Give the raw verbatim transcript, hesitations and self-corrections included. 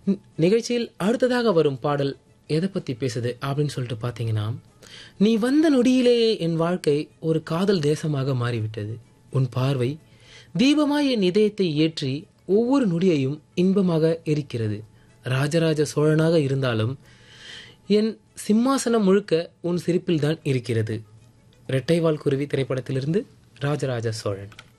நி- நிகழ்ச்சியில் அடுத்ததாக வரும் பாடல் எதை பற்றி பேசுது அப்படின்னு சொல்லிட்டு பார்த்தீங்கன்னா, நீ வந்த நொடியிலேயே என் வாழ்க்கை ஒரு காதல் தேசமாக மாறிவிட்டது. உன் பார்வை தீபமாய் என் இதயத்தை ஏற்றி ஒவ்வொரு நொடியையும் இன்பமாக எரிக்கிறது. ராஜராஜ சோழனாக இருந்தாலும் என் சிம்மாசனம் முழுக்க உன் சிரிப்பில்தான் இருக்கிறது. இரட்டைவால் குருவி திரைப்படத்திலிருந்து ராஜராஜ சோழன்.